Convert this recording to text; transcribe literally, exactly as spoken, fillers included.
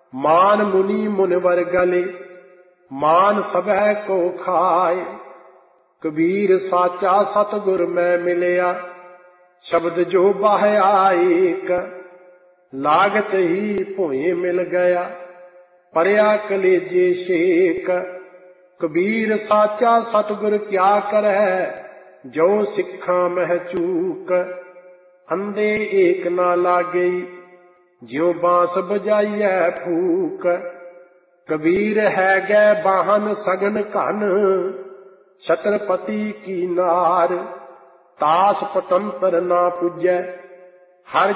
मान मुनि मुनिवर गले, मान सबह को खाए। कबीर साचा सतगुर मैं मिलिया, शब्द जो बाह आएक। लागत ही भोए मिल गया, परया कलेजे शेक। कबीर साचा सतगुर क्या करै, जो सिखा मह चूक। अंधे एक ना लागे, ज्यों बांस बजाइए फूक। कबीर है गै बाहन सगन घन, छत्रपति की नार। तास पतंतर ना पुजै, हर